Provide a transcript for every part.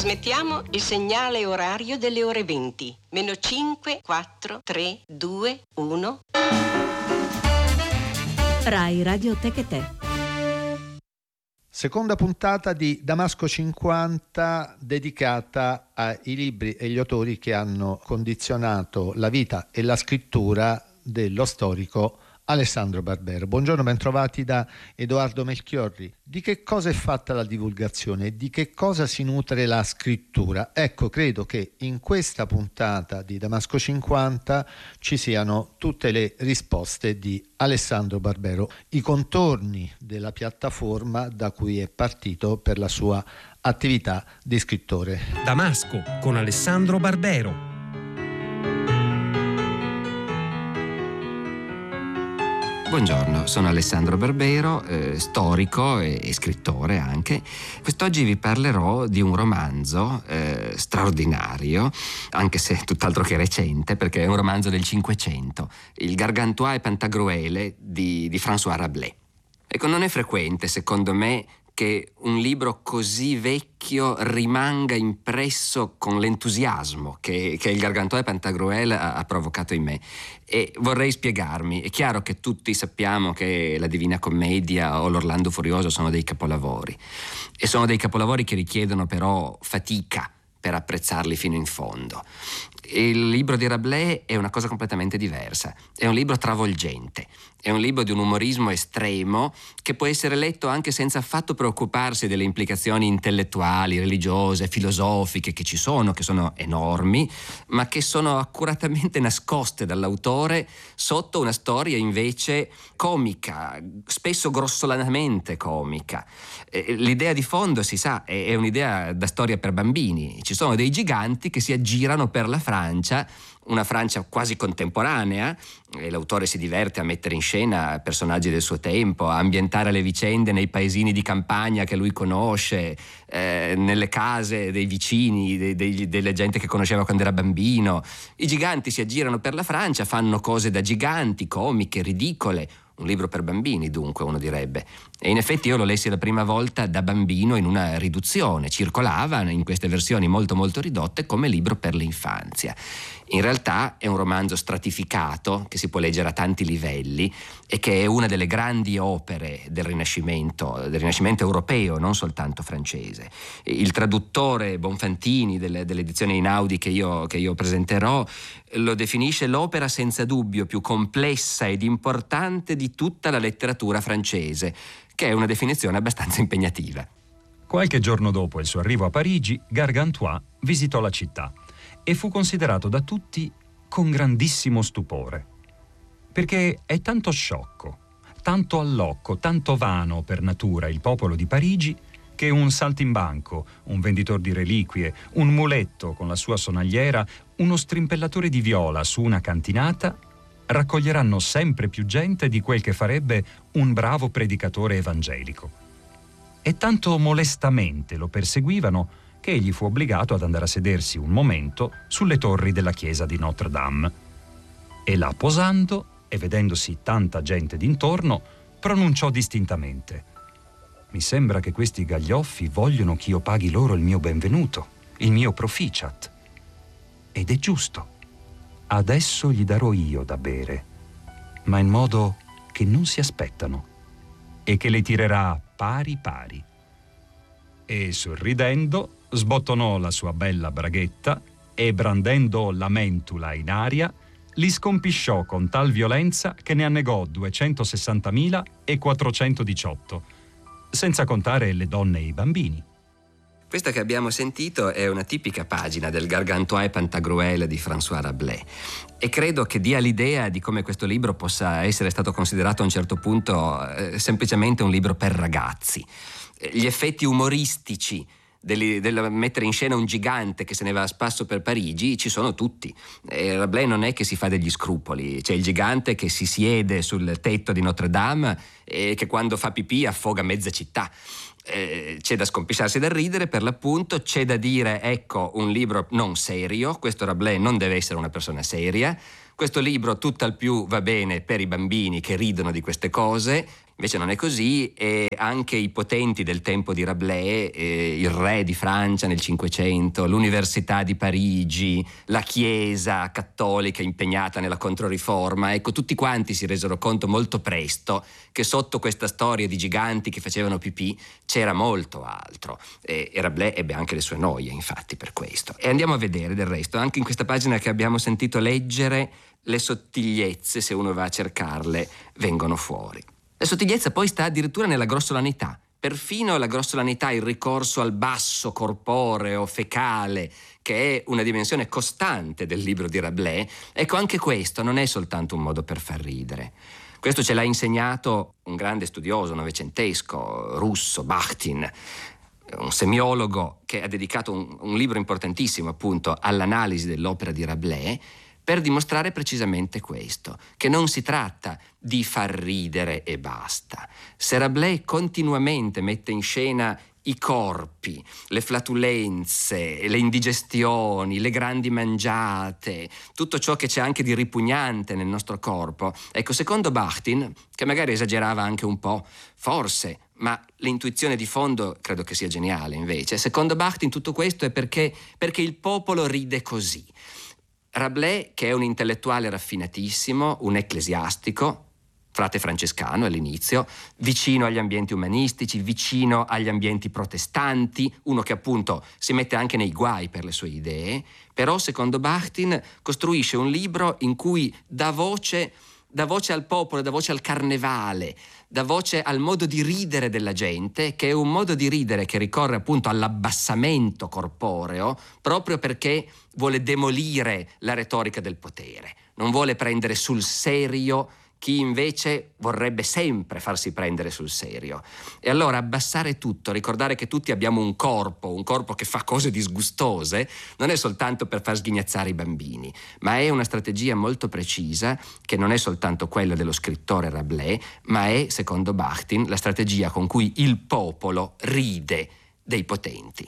Trasmettiamo il segnale orario delle ore 20. Meno 5, 4, 3, 2, 1. Rai Radio Tecate. Seconda puntata di Damasco 50 dedicata ai libri e gli autori che hanno condizionato la vita e la scrittura dello storico Alessandro Barbero. Buongiorno, bentrovati da Edoardo Melchiorri. Di che cosa è fatta la divulgazione? Di che cosa si nutre la scrittura? Ecco, credo che in questa puntata di Damasco 50 ci siano tutte le risposte di Alessandro Barbero, i contorni della piattaforma da cui è partito per la sua attività di scrittore. Damasco con Alessandro Barbero. Buongiorno, sono Alessandro Barbero, storico e scrittore anche. Quest'oggi vi parlerò di un romanzo straordinario, anche se tutt'altro che recente, perché è un romanzo del Cinquecento, il Gargantua e Pantagruele di François Rabelais. Ecco, non è frequente, secondo me, che un libro così vecchio rimanga impresso con l'entusiasmo che il Gargantua e Pantagruele ha provocato in me. E vorrei spiegarmi. È chiaro che tutti sappiamo che la Divina Commedia o l'Orlando Furioso sono dei capolavori, e sono dei capolavori che richiedono però fatica per apprezzarli fino in fondo. Il libro di Rabelais è una cosa completamente diversa, è un libro travolgente, è un libro di un umorismo estremo che può essere letto anche senza affatto preoccuparsi delle implicazioni intellettuali, religiose, filosofiche che ci sono, che sono enormi, ma che sono accuratamente nascoste dall'autore sotto una storia invece comica, spesso grossolanamente comica. L'idea di fondo, si sa, è un'idea da storia per bambini. Ci sono dei giganti che si aggirano per la Francia, una Francia quasi contemporanea, e l'autore si diverte a mettere in scena personaggi del suo tempo, a ambientare le vicende nei paesini di campagna che lui conosce, nelle case dei vicini, delle gente che conosceva quando era bambino. I giganti si aggirano per la Francia, fanno cose da giganti, comiche, ridicole. Un libro per bambini, dunque, uno direbbe. E in effetti io lo lessi la prima volta da bambino in una riduzione, circolava in queste versioni molto molto ridotte come libro per l'infanzia. In realtà è un romanzo stratificato che si può leggere a tanti livelli e che è una delle grandi opere del Rinascimento europeo, non soltanto francese. Il traduttore Bonfantini dell'edizione Einaudi che io presenterò lo definisce l'opera senza dubbio più complessa ed importante di tutta la letteratura francese, che è una definizione abbastanza impegnativa. Qualche giorno dopo il suo arrivo a Parigi, Gargantua visitò la città e fu considerato da tutti con grandissimo stupore, perché è tanto sciocco, tanto allocco, tanto vano per natura il popolo di Parigi, che un saltimbanco, un venditor di reliquie, un muletto con la sua sonagliera, uno strimpellatore di viola su una cantinata raccoglieranno sempre più gente di quel che farebbe un bravo predicatore evangelico. E tanto molestamente lo perseguivano che egli fu obbligato ad andare a sedersi un momento sulle torri della chiesa di Notre Dame. E là posando e vedendosi tanta gente d'intorno, pronunciò distintamente: «Mi sembra che questi gaglioffi vogliono che io paghi loro il mio benvenuto, il mio proficiat. Ed è giusto. Adesso gli darò io da bere, ma in modo che non si aspettano, e che le tirerà pari pari». E sorridendo sbottonò la sua bella braghetta e, brandendo la mentula in aria, li scompisciò con tal violenza che ne annegò 260.418, senza contare le donne e i bambini. Questa che abbiamo sentito è una tipica pagina del Gargantua e Pantagruele di François Rabelais, e credo che dia l'idea di come questo libro possa essere stato considerato a un certo punto semplicemente un libro per ragazzi. Gli effetti umoristici del mettere in scena un gigante che se ne va a spasso per Parigi ci sono tutti. Rabelais non è che si fa degli scrupoli. C'è il gigante che si siede sul tetto di Notre Dame e che quando fa pipì affoga mezza città. C'è da scompisciarsi dal ridere, per l'appunto. C'è da dire, ecco, un libro non serio. Questo Rabelais non deve essere una persona seria. Questo libro tutt'al più va bene per i bambini che ridono di queste cose. Invece non è così, e anche i potenti del tempo di Rabelais, il re di Francia nel Cinquecento, l'Università di Parigi, la Chiesa cattolica impegnata nella Controriforma, ecco, tutti quanti si resero conto molto presto che sotto questa storia di giganti che facevano pipì c'era molto altro, e Rabelais ebbe anche le sue noie, infatti, per questo. E andiamo a vedere del resto, anche in questa pagina che abbiamo sentito leggere, le sottigliezze, se uno va a cercarle, vengono fuori. La sottigliezza poi sta addirittura nella grossolanità, perfino la grossolanità, il ricorso al basso corporeo, fecale, che è una dimensione costante del libro di Rabelais. Ecco, anche questo non è soltanto un modo per far ridere. Questo ce l'ha insegnato un grande studioso novecentesco russo, Bakhtin, un semiologo che ha dedicato un libro importantissimo appunto all'analisi dell'opera di Rabelais, per dimostrare precisamente questo, che non si tratta di far ridere e basta. Se Rabelais continuamente mette in scena i corpi, le flatulenze, le indigestioni, le grandi mangiate, tutto ciò che c'è anche di ripugnante nel nostro corpo, ecco, secondo Bakhtin, che magari esagerava anche un po', forse, ma l'intuizione di fondo credo che sia geniale invece, secondo Bakhtin tutto questo è perché il popolo ride così. Rabelais, che è un intellettuale raffinatissimo, un ecclesiastico, frate francescano all'inizio, vicino agli ambienti umanistici, vicino agli ambienti protestanti, uno che appunto si mette anche nei guai per le sue idee, però secondo Bakhtin costruisce un libro in cui dà voce al popolo, dà voce al carnevale, dà voce al modo di ridere della gente, che è un modo di ridere che ricorre appunto all'abbassamento corporeo, proprio perché vuole demolire la retorica del potere, non vuole prendere sul serio chi invece vorrebbe sempre farsi prendere sul serio. E allora abbassare tutto, ricordare che tutti abbiamo un corpo che fa cose disgustose, non è soltanto per far sghignazzare i bambini, ma è una strategia molto precisa, che non è soltanto quella dello scrittore Rabelais, ma è, secondo Bakhtin, la strategia con cui il popolo ride dei potenti.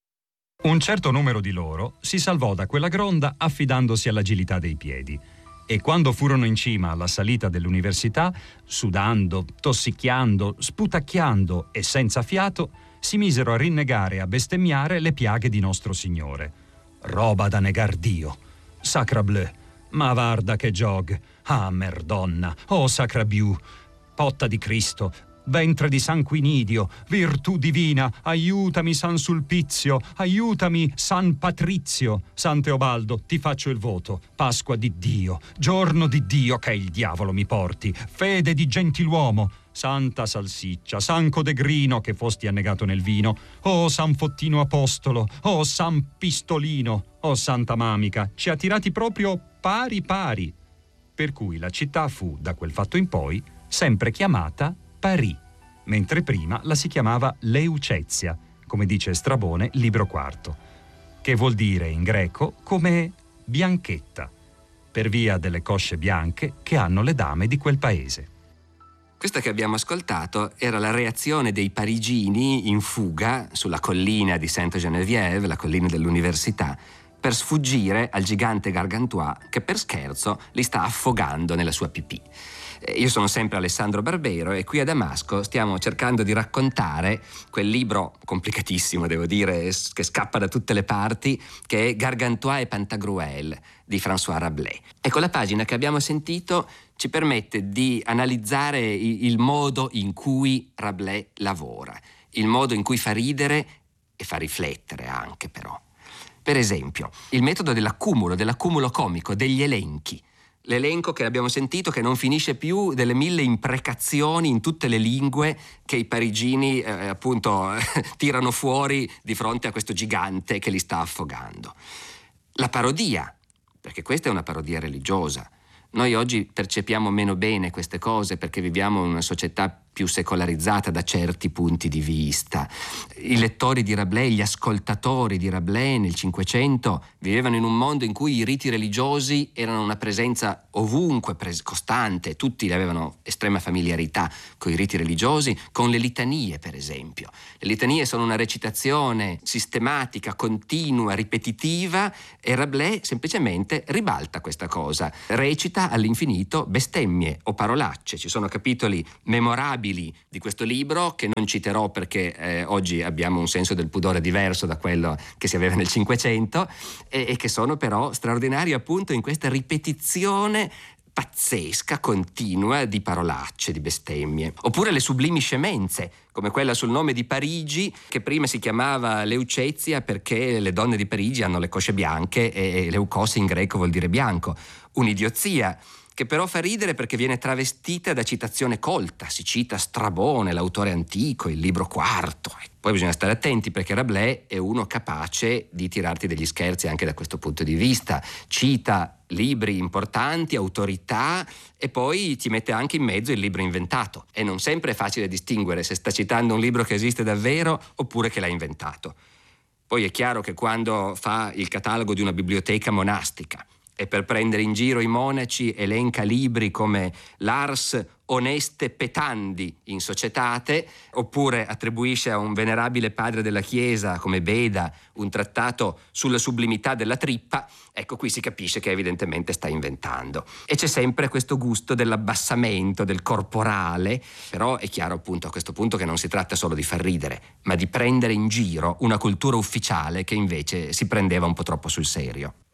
Un certo numero di loro si salvò da quella gronda affidandosi all'agilità dei piedi. E quando furono in cima alla salita dell'università, sudando, tossicchiando, sputacchiando e senza fiato, si misero a rinnegare e a bestemmiare le piaghe di nostro Signore. Roba da negar Dio. Sacra bleu, ma varda che jog, ah merdonna, oh sacra biu, potta di Cristo, ventre di sanguinidio, virtù divina, aiutami San Sulpizio, aiutami San Patrizio. San Teobaldo, ti faccio il voto, Pasqua di Dio, giorno di Dio che il diavolo mi porti, fede di gentiluomo, Santa Salsiccia, San Codegrino che fosti annegato nel vino, oh San Fottino Apostolo, oh San Pistolino, oh Santa Mamica, ci ha tirati proprio pari pari. Per cui la città fu, da quel fatto in poi, sempre chiamata Parì, mentre prima la si chiamava Leucezia, come dice Strabone, libro quarto, che vuol dire in greco come bianchetta, per via delle cosce bianche che hanno le dame di quel paese. Questa che abbiamo ascoltato era la reazione dei parigini in fuga sulla collina di Sainte-Geneviève, la collina dell'università, per sfuggire al gigante Gargantua che per scherzo li sta affogando nella sua pipì. Io sono sempre Alessandro Barbero e qui a Damasco stiamo cercando di raccontare quel libro complicatissimo, devo dire, che scappa da tutte le parti, che è Gargantua e Pantagruel di François Rabelais. Ecco, la pagina che abbiamo sentito ci permette di analizzare il modo in cui Rabelais lavora, il modo in cui fa ridere e fa riflettere anche però. Per esempio, il metodo dell'accumulo comico, degli elenchi. L'elenco che abbiamo sentito che non finisce più delle 1000 imprecazioni in tutte le lingue che i parigini appunto tirano fuori di fronte a questo gigante che li sta affogando. La parodia, perché questa è una parodia religiosa. Noi oggi percepiamo meno bene queste cose perché viviamo in una società più secolarizzata da certi punti di vista. I lettori di Rabelais, gli ascoltatori di Rabelais nel Cinquecento vivevano in un mondo in cui i riti religiosi erano una presenza ovunque, costante, tutti avevano estrema familiarità con i riti religiosi, con le litanie per esempio. Le litanie sono una recitazione sistematica, continua, ripetitiva e Rabelais semplicemente ribalta questa cosa, recita all'infinito bestemmie o parolacce. Ci sono capitoli memorabili memorabili di questo libro, che non citerò perché oggi abbiamo un senso del pudore diverso da quello che si aveva nel Cinquecento, e che sono però straordinari appunto in questa ripetizione pazzesca, continua di parolacce, di bestemmie. Oppure le sublimi scemenze, come quella sul nome di Parigi, che prima si chiamava Leucezia perché le donne di Parigi hanno le cosce bianche e Leucos in greco vuol dire bianco. Un'idiozia che però fa ridere perché viene travestita da citazione colta. Si cita Strabone, l'autore antico, il libro quarto. Poi bisogna stare attenti perché Rabelais è uno capace di tirarti degli scherzi anche da questo punto di vista. Cita libri importanti, autorità, e poi ti mette anche in mezzo il libro inventato. E non sempre è facile distinguere se sta citando un libro che esiste davvero oppure che l'ha inventato. Poi è chiaro che quando fa il catalogo di una biblioteca monastica e per prendere in giro i monaci elenca libri come l'Ars Oneste Petandi in Societate, oppure attribuisce a un venerabile padre della Chiesa come Beda un trattato sulla sublimità della trippa, ecco, qui si capisce che evidentemente sta inventando. E c'è sempre questo gusto dell'abbassamento, del corporale, però è chiaro appunto a questo punto che non si tratta solo di far ridere, ma di prendere in giro una cultura ufficiale che invece si prendeva un po' troppo sul serio.